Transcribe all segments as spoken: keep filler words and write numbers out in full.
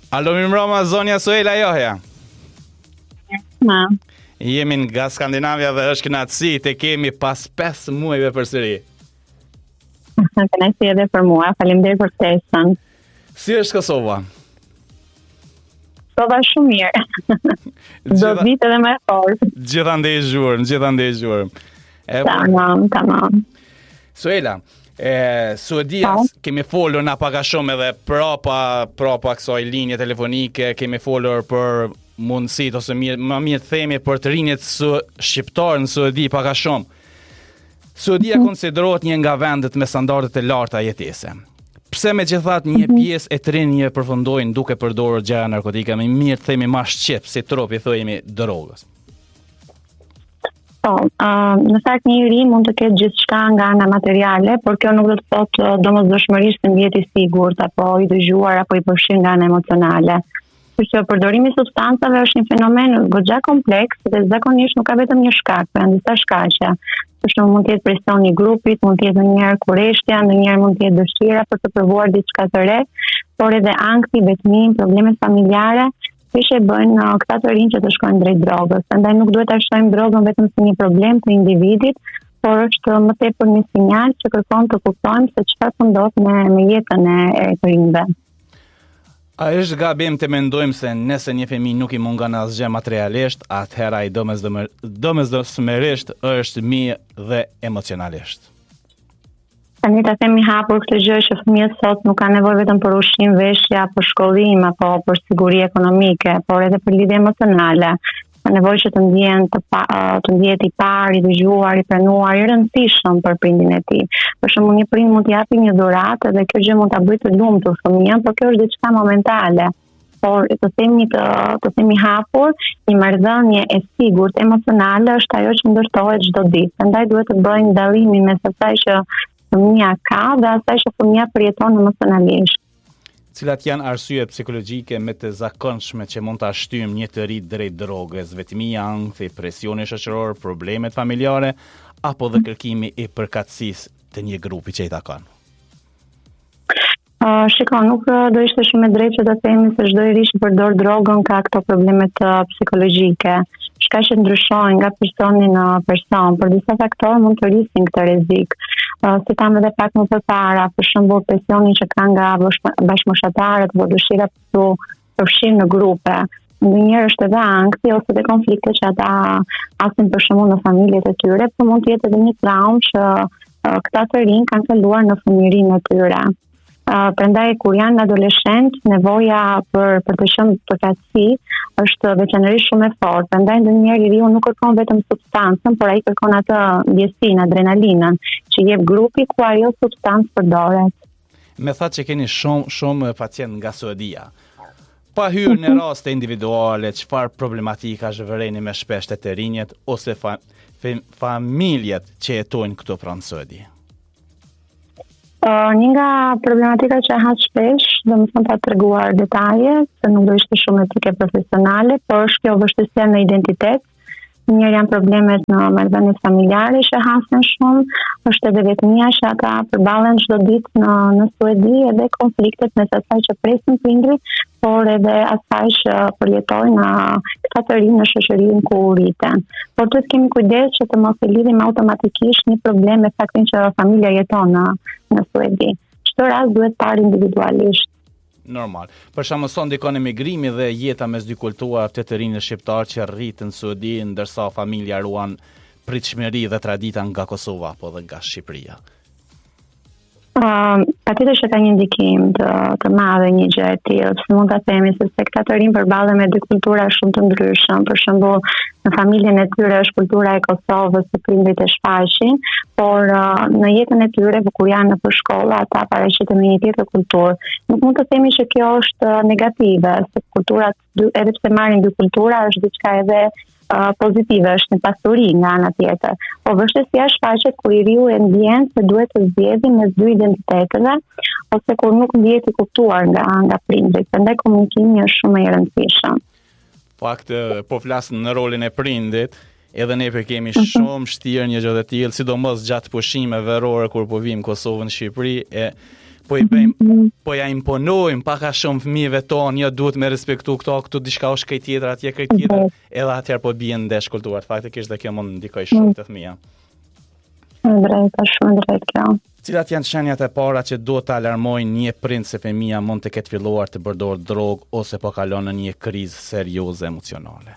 Alo, mirëmbrëma, zonja Suela Johja. Ma. Jemi nga Skandinavia dhe është kënaqësi të kemi pas pesë muajve përsëri. Kënaqësi edhe për mua, faleminderit për ftesën. Si është Kosova? Kosova shumë mirë. Do vit edhe më fort. Gjithandej zhurmë, gjithandej zhurmë. Tamam, tamam. Suela, e, Suedia, kemi folur na paka shumë edhe prapa, prapa kësaj linje telefonike, kemi folur për mundësit, ose mirë, më mirë themi për të rinjët su, shqiptarë në Suedi paka shumë. Suedia mm. konsiderohet një nga vendet me standardet e larta jetese. Pse me gjithat një mm-hmm. pjesë e të rinjë përfundojnë duke përdorur gjëra narkotike, me mirë themi ma shqip, si tropi thojemi drogës? Po, uh, në fakt një ri mund të ketë gjithçka nga ana materiale, por kjo nuk do të thotë uh, domosdoshmërisht të ndjehet i sigurt apo i dëgjuar apo i përfshirë nga ana emocionale. Që përdorimi i substancave është një fenomen goxha kompleks dhe zakonisht nuk ka vetëm një shkak, por janë disa shkaqe. Për shembull mund të jetë presioni i grupit, mund të jetë ndonjëherë kurreshtja, ndonjëherë mund të jetë dëshira për të provuar diçka të re, por edhe ankthi, vetmim, problemet familjare, që e bëjnë këta të rinj që të shkojnë drejt drogës. Prandaj nuk duhet ta shohim drogën vetëm si një problem të individit, por është më tepër një sinjal që kërkon të kuptojmë se çfarë po ndodh me, me jetën e të rinjve. A është gabim të mendojmë se nëse një fëmijë nuk i mungon asgjë materialisht, atëherë ai domosdoshmërisht është mirë dhe emocionalisht? Tani ta themi hapur këtë gjë që fëmijët sot nuk kanë nevojë vetëm për ushqim, veshje apo shkollim apo për siguri ekonomike, por edhe për lidhje emocionale. Ka nevojë që të ndjen të, pa, të ndjehet i parë, i dëgjuar, i pranuar, i rëndësishëm për prindin e tij. Për shembull, një prind mund t'i japë një dhuratë dhe kjo gjë mund ta bëjë të lumtur fëmijën, por kjo është diçka momentale. Por të themi të, të themi hapur, një marrëdhënie e sigurt emocionale është ajo që ndërtohet çdo ditë. Prandaj duhet të bëjmë dallimin mes asaj që fëmia ka dhe asaj që fëmia përjeton emocionalisht. Cilat janë arsye psikologjike me të zakonshme që mund ta shtyjmë një të ri drejt drogës, vetmia, ankthi, presioni shoqëror, problemet familjare apo dhe kërkimi i përkatësisë të një grupi që i takon? Uh, shiko, nuk do ishte shumë e drejtë që të themi se çdo i ri që përdor drogën ka këto problemet uh, psikologjike. Shkaqet ndryshojnë nga personi në person, por disa faktorë mund të rrisin këtë rrezik. Uh, si kam edhe pak më përpara, për shembull presioni që ka nga bashkëmoshatarët apo dëshira për të përfshirë në grupe. Ndonjëherë është edhe ankthi ose edhe konflikte që ata asin për shembull në familjet e tyre, por mund të jetë edhe një traumë që uh, këta të rinj kanë kaluar në fëmijërinë e tyre. Uh, prandaj kur janë adoleshent, nevoja për për të qenë përkatësi është veçanërisht shumë e fortë. Prandaj ndonjëherë i riu nuk kërkon vetëm substancën, por ai kërkon atë ndjesinë, adrenalinën që jep grupi ku ajo substancë përdoret. Me thatë që keni shumë shumë pacient nga Suedia. Pa hyrë në raste individuale, çfarë problematika zhvëreni me shpesh të të rinjet ose fa, fam, familjet që jetojnë këtu pranë Suedi? Uh, një nga problematika që e has shpesh, do më thënë pa të treguar detaje, se nuk do ishte shumë etike profesionale, por është kjo vështirësia në identitet. Njërë janë problemet në marrëdhëniet familjare që hasen shumë, është edhe vetmia që ata përballen çdo ditë në, në Suedi, edhe konfliktet mes asaj që presin prindrit, por edhe asaj që përjetojnë këta të rinj në shoqërinë ku rriten. Por të kemi kujdes që të mos e lidhim automatikisht një problem me faktin që familja jeton në, në Suedi. Çdo rast duhet parë individualisht. Normal. Për shkak se ndikon emigrimi dhe jeta mes dy kulturave të të rinj shqiptar që rritën në Suedi, ndërsa familja ruan pritshmëri dhe tradita nga Kosova apo dhe nga Shqipëria. Uh, patjetër që ka një ndikim të, të madhe një gjë e tillë, pse mund ta themi sepse këta të rinj përballen me dy kultura shumë të ndryshme. Për shembull, në familjen e tyre është kultura e Kosovës, se prindrit e shfaqin, por uh, në jetën e tyre kur janë në shkollë, ata paraqiten në një tjetër kulturë. Nuk mund të themi që kjo është negative, se kulturat, edhe pse marrin dy kultura, është diçka edhe Uh, pozitive, është një pasuri nga ana tjetër. Po vështirësia shfaqet kur i riu e ndjen se duhet të zgjedhë mes dy identiteteve ose kur nuk ndihet i kuptuar nga nga prindrit. Prandaj komunikimi është shumë i rëndësishëm. Fakt, po flas në rolin e prindit, edhe ne kemi shumë vështirë një gjë të tillë, sidomos gjatë pushimeve verore kur po vim Kosovën në Shqipëri, e po i bëjmë, po ja imponojmë pak a shumë fëmijëve tonë, jo duhet me respektu këto, këtu diçka është këj tjetër, atje këj tjetër, edhe atëherë po bien ndesh kulturat. Faktikisht dhe kjo mund ndikoj shumë të fëmija. Drejt, është shumë drejt kjo. Cilat janë shenjat e para që duhet të alarmojnë një prind se fëmia mund të ketë filluar të përdorë drogë ose po kalon në një krizë serioze emocionale?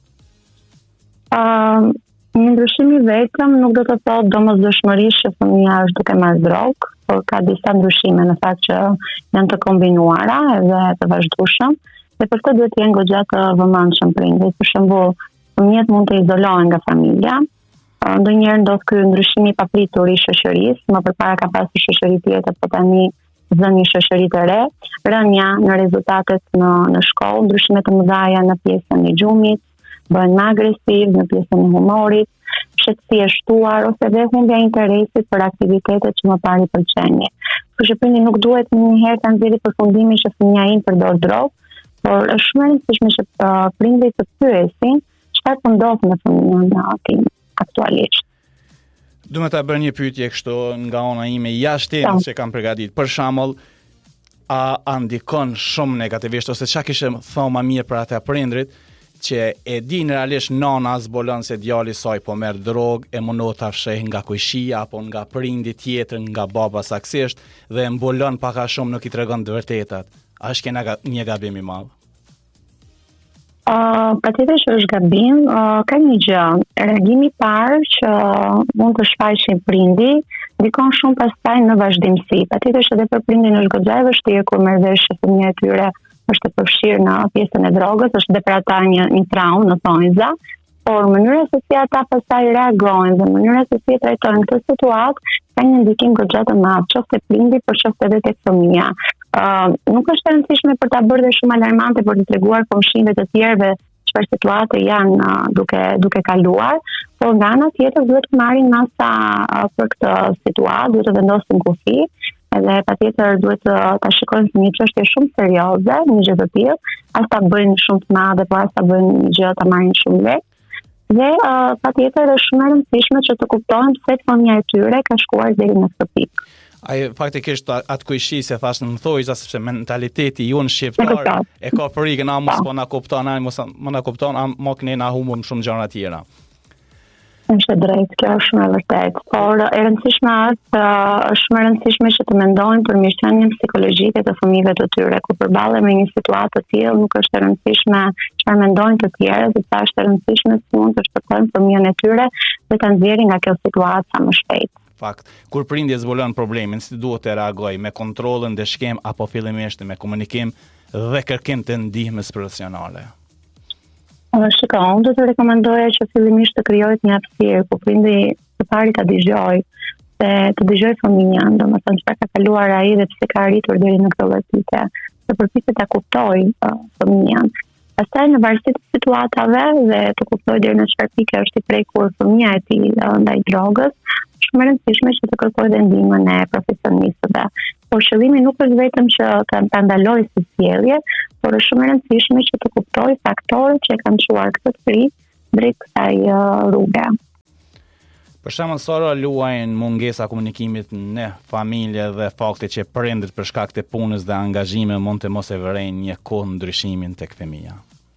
Uh, një ndryshim i vetëm nuk do të thotë domosdoshmërisht që fëmia është duke marrë drogë, por ka disa ndryshime në fakt që janë të kombinuara edhe të vazhdueshëm, dhe për këtë duhet të jenë goxha të vëmendshëm prindërit. Për shembull, fëmijët mund të izolohen nga familja. Ndonjëherë ndodh ky ndryshim i papritur i shoqërisë, më përpara ka pasur shoqëri tjetër, por tani zën një shoqëri të re, rënja në rezultatet në në shkollë, ndryshime të mëdha në pjesën e gjumit, bëhen më agresiv në pjesën e humorit, shqetësi e shtuar ose dhe humbja e interesit për aktivitetet që më parë i pëlqejnë. Kështu që prindi nuk duhet njëherë ta nxjerrë përfundimin që fëmia im përdor drogë, por është shumë e rëndësishme që uh, prindërit të pyesin çfarë po ndodh me fëmijën në atin aktualisht. Du me ta bërë një pyetje kështu nga ona ime jashtë temës që kam përgatitur. Për shembull, a, a ndikon shumë negativisht ose çka kishe thënë më mirë për ata prindrit që e din realisht nana zbulon se djali i saj po merr drogë, e mundot ta fsheh nga kujshia apo nga prindi tjetër, nga baba saksisht, dhe e mbulon pak a shumë nuk i tregon të vërtetat. A është kena një gabim i madh? Uh, patjetër që është gabim, uh, ka një gjë, reagimi i parë që mund të shfaqë prindi ndikon shumë pastaj në vazhdimsi. Patjetër që edhe për prindin është goxha e vështirë kur merr vesh se fëmia e tyre është e përfshirë në pjesën e drogës, është dhe për ata një, një traumë në thonjza, por mënyra se si ata pastaj reagojnë dhe mënyra se si e trajtojnë këtë situatë ka një ndikim goxha të madh, qoftë prindi, por qoftë edhe tek fëmia. Uh, nuk është e rëndësishme për ta bërë dhe shumë alarmante për të treguar fëmijëve të tjerëve çfarë situate janë uh, duke duke kaluar, por nga ana tjetër duhet të marrin masa uh, për këtë situatë, duhet të vendosin kufi, edhe patjetër duhet të ta shikojnë si një çështje shumë serioze, një gjë të tillë, as ta bëjnë shumë të madhe, por as ta bëjnë një gjë ta marrin shumë lehtë. Dhe uh, patjetër është shumë e rëndësishme që të kuptojnë pse fëmia e tyre ka shkuar deri në këtë pikë. Ai faktikisht atë kujshi se thash në thojza sepse mentaliteti jon shqiptar e ka frikën a mos po na kupton, ai mos më na kupton, a mo ne na humbum shumë gjëra të tjera. Është drejt, kjo është shumë e vërtetë. Por e rëndësishme është është shumë e rëndësishme që të mendojnë për mirëqenien psikologjike të fëmijëve të tyre kur përballen me një situatë të tillë, nuk është e rëndësishme çfarë mendojnë të tjerë, sepse është e rëndësishme se mund të shpëtojnë fëmijën e tyre dhe ta nxjerrin nga kjo situatë sa më shpejt. Fakt, kur prindi zbulon problemin, si duhet të reagoj me kontrollën dhe shkem apo fillimisht me komunikim dhe kërkim të ndihmës profesionale? Shiko, unë do të rekomendoja që fillimisht të krijohet një hapësirë ku prindi të pari ta dëgjoj, se të dëgjoj fëmijën, domethënë çfarë ka kaluar ai dhe pse ka arritur deri në këtë lloj, të përpiqet ta kuptoj uh, fëmijën. Pastaj në varësi të situatave dhe të kuptoj deri në çfarë pike është i prekur fëmia e tij ndaj drogës, shumë e rëndësishme që të kërkojë dhe ndihmën e profesionistëve. Por qëllimi nuk është vetëm që të ndaloj si sjellje, por është shumë e rëndësishme që të kuptoj faktorët që e kanë çuar këtë krizë drejt kësaj uh, rruge. Për shembull, sa rol luajnë mungesa komunikimit në familje dhe fakti që prindërit për shkak të punës dhe angazhime mund të mos e vërejnë një kohë ndryshimin tek fëmia?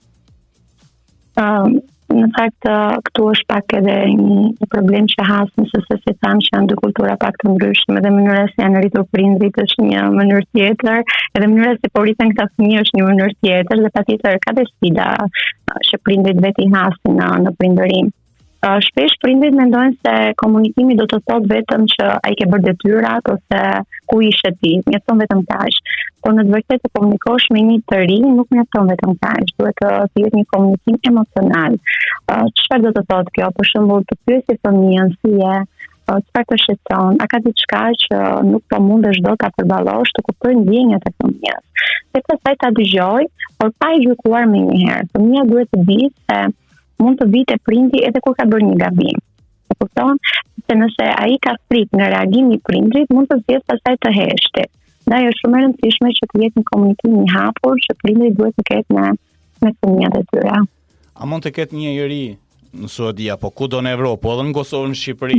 Um, në fakt këtu është pak edhe një, një problem që hasëm, sepse si thamë që janë dy kultura pak të ndryshme dhe mënyra se janë rritur prindrit është një mënyrë tjetër, edhe mënyra se po rriten këta fëmijë është një mënyrë tjetër dhe patjetër ka dhe sfida që prindrit vetë i hasin në, në prindërim. Uh, shpesh prindrit mendojnë se komunikimi do të thotë vetëm që ai ke bërë detyrat ose ku ishe ti, mjafton vetëm kaq. Por në të vërtetë të komunikosh me një të ri nuk mjafton vetëm kaq, duhet të jetë një komunikim emocional. Uh, çfarë do të thotë kjo? Për shembull, të pyesë fëmijën si je, uh, çfarë të shqetëson, a ka diçka që nuk po mundesh dot ta përballosh, të kuptoj ndjenjat e fëmijës. Dhe pastaj ta dëgjoj, por pa i gjykuar më njëherë. Fëmia duhet të di se mund të vite prindi edhe kur ka bërë një gabim. E kupton? Se nëse ai ka frikë nga reagimi i prindrit, mund të zgjedhë pastaj të heshtë. Ndaj është shumë e rëndësishme që të jetë një komunikim i hapur që prindrit duhet të ketë me me fëmijët e tyre. A mund të ketë një njeri në Suedi apo kudo në Evropë, edhe në Kosovë, në Shqipëri, mm-hmm.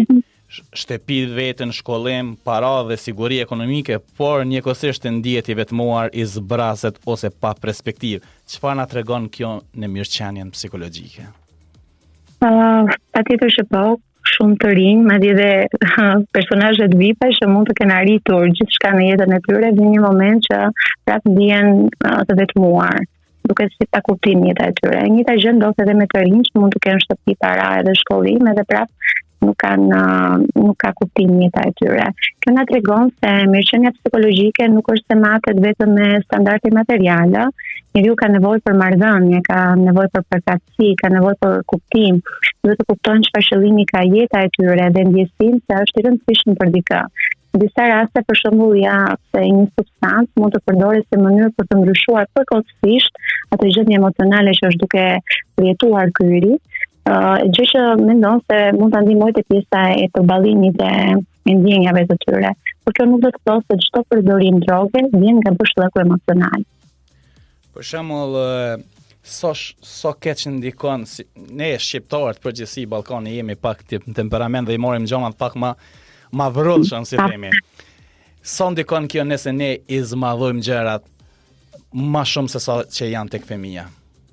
shtëpi vetën, shkollim, para dhe siguri ekonomike, por njëkohësisht ndihet i vetmuar, i zbraset ose pa perspektivë. Çfarë na tregon kjo në mirëqenien psikologjike? Uh, patjetër që po, shumë të rinj, madje dhe uh, personazhet V I P që mund të kenë arritur gjithçka në jetën e tyre, në një moment që prapë ndihen uh, të vetmuar, duke si pa kuptim jeta e tyre. E njëjta gjë ndodh edhe me të rinj që mund të kenë shtëpi, para edhe shkollim, edhe prapë nuk kanë nuk ka kuptim jeta e tyre. Kjo na tregon se mirëqenia psikologjike nuk është se matet vetëm me standarde materiale. Njeriu ka nevojë për marrëdhënie, ka nevojë për përkatësi, ka nevojë për kuptim. Duhet të kuptojnë çfarë qëllimi ka jeta e tyre dhe ndjesinë se është i rëndësishëm për dikë. Në disa raste, për shembull, ja se një substancë mund të përdoret si mënyrë për të ndryshuar përkohësisht atë gjendje emocionale që është duke përjetuar ky ri. Uh, gjë që mendon se mund ta ndihmojë te pjesa e përballimit e e ndjenjave të tyre. Por kjo nuk do të thotë se çdo përdorim droge vjen nga bëshllëku emocional. Për shembull, so so keq ndikon si, ne shqiptarët përgjithësi Ballkani jemi pak tip temperament dhe i morim gjonat pak më ma vrullshëm, si themi. So ndikon kjo nëse ne i zmadhojmë gjërat më shumë se sa që janë tek fëmia?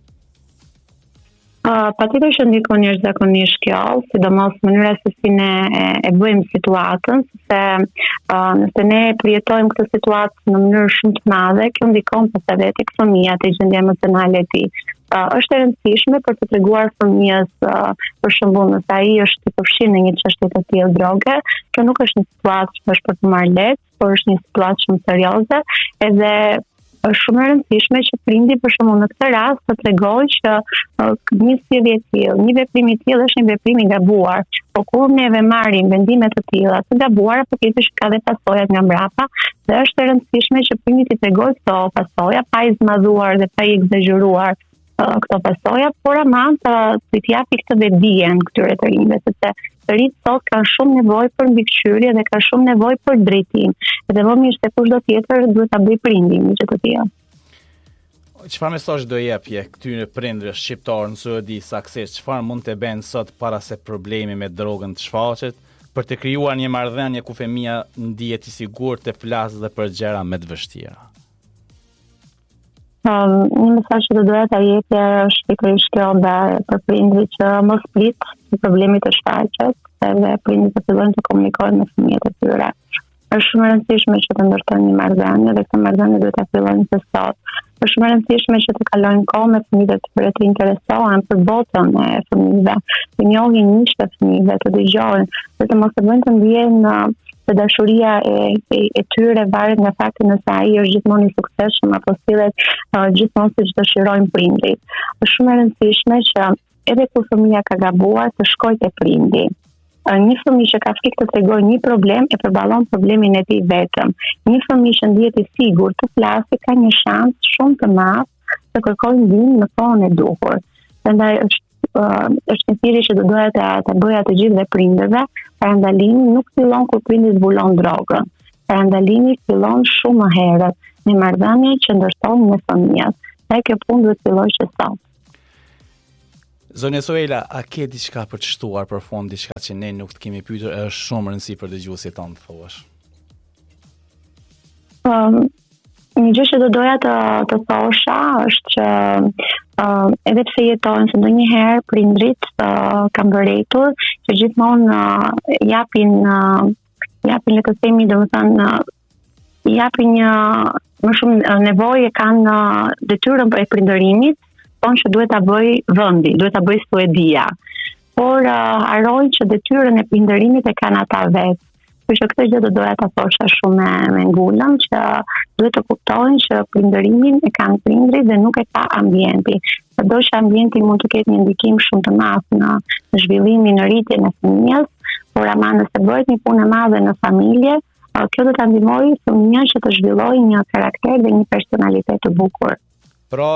Uh, patjetër që ndikon jashtëzakonisht kjo, sidomos mënyra se si ne e, e bëjmë situatën, se uh, nëse ne përjetojmë këtë situatë në mënyrë shumë të madhe, kjo ndikon pas edhe tek fëmia, te gjendja emocionale e tij. Uh, është e rëndësishme për të treguar fëmijës, uh, për shembull, nëse ai është i përfshirë në një çështje të tillë droge, kjo nuk është një situatë që është për të marrë lehtë, por është një situatë shumë serioze, edhe është shumë e rëndësishme që prindi për shembull në këtë rast të tregojë që uh, një sjellje e tillë, një veprim i tillë është një veprim i gabuar. Po kur neve marrim vendime të tilla të gabuara, patjetër që ka dhe pasojat nga mbrapa, dhe është e rëndësishme që prindi të tregojë këto pasoja pa i zmadhuar dhe pa i egzageruar uh, këto pasoja, por aman të të japi këtë vetdijen këtyre të rinjve, sepse të rinjt sot kanë shumë nevojë për mbikëqyrje dhe kanë shumë nevojë për drejtim. Dhe më mirë se kushdo tjetër duhet ta bëj prindi një gjë të tillë. Çfarë mesazh do jepje këtyre prindërve shqiptar në Suedi saktësisht, çfarë mund të bëjnë sot para se problemi me drogën të shfaqet, për të krijuar një marrëdhënie ku fëmia ndihet i sigurt të flasë dhe për gjëra më të vështira? Um, një mesazh që do doja ta jepja është pikërisht kjo për prindrit që mos prit të problemit të shfaqet, edhe prindrit të fillojnë të komunikojnë me fëmijët e tyre. Është shumë e rëndësishme që të ndërtojnë një marrëdhënie dhe këtë marrëdhënie duhet ta fillojnë së sot. Është shumë e rëndësishme që të kalojnë kohë me fëmijët e tyre, të interesohen për botën e fëmijëve, të njohin miqtë e fëmijëve, të dëgjojnë, dhe të mos e bëjnë të ndjejnë se dashuria e, e, e tyre varet nga fakti nëse ai është gjithmonë i suksesshëm apo sillet uh, gjithmonë siç dëshirojnë prindrit. Është shumë e rëndësishme që edhe kur fëmia ka gabuar të shkojë te prindi. Uh, një fëmijë që ka frikë të tregojë një problem e përballon problemin e tij vetëm. Një fëmijë që ndihet i sigurt të flasë ka një shans shumë të madh të kërkojë ndihmë në kohën e duhur. Prandaj është Uh, është një thirrje që do doja të ta bëja të gjithëve prindërve, parandalimi nuk fillon kur prindi zbulon drogën. Parandalimi fillon shumë më herët me marrëdhënie që ndërtohen me fëmijët. Dhe kjo punë duhet të fillojë sot. Zonja Suela, a ke diçka për të shtuar për fond, diçka që ne nuk të kemi pyetur, është shumë rëndësi për dëgjuesit tonë të thuash? Um, Një gjë që do doja të, të thosha është që uh, edhe pse jetojnë se ndonjëherë prindrit uh, kanë vërejtur që gjithmonë uh, japin uh, japin le të themi domethënë uh, japin një uh, më shumë uh, nevojë kanë uh, detyrën për prindërimit, thonë që duhet ta bëj vendi, duhet ta bëj Suedia. Por uh, harrojnë që detyrën e prindërimit e kanë ata vetë. Por që këtë gjë do doja ta thosha shumë me, me ngulëm, që duhet të kuptojnë që prindërimin e kanë prindrit dhe nuk e ka ambienti. Sado që ambienti mund të ketë një ndikim shumë të madh në, në zhvillimin, në rritjen e fëmijës, por ama nëse bëhet një punë e madhe në familje, kjo do ta ndihmojë fëmijën që të zhvillojë një karakter dhe një personalitet të bukur. Pra,